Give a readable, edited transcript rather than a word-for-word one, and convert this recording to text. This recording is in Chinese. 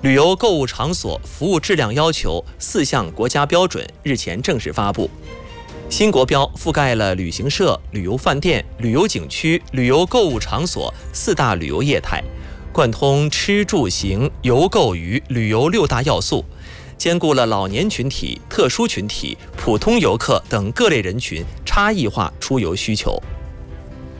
旅游购物场所服务质量要求4项国家标准日前正式发布。新国标覆盖了旅行社、旅游饭店、旅游景区、旅游购物场所4大旅游业态，贯通吃住行游购娱旅游6大要素，兼顾了老年群体、特殊群体、普通游客等各类人群差异化出游需求。